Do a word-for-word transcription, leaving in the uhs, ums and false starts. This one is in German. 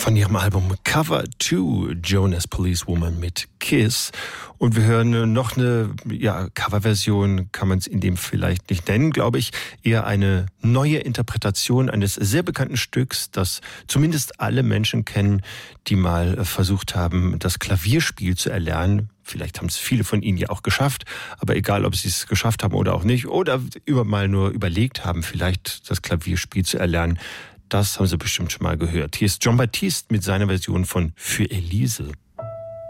von ihrem Album Cover two, Jonas Policewoman mit Kiss. Und wir hören noch eine ja, Coverversion, kann man es in dem vielleicht nicht nennen, glaube ich, eher eine neue Interpretation eines sehr bekannten Stücks, das zumindest alle Menschen kennen, die mal versucht haben, das Klavierspiel zu erlernen. Vielleicht haben es viele von Ihnen ja auch geschafft, aber egal, ob Sie es geschafft haben oder auch nicht, oder über mal nur überlegt haben, vielleicht das Klavierspiel zu erlernen, das haben Sie bestimmt schon mal gehört. Hier ist Jon Batiste mit seiner Version von Für Elise.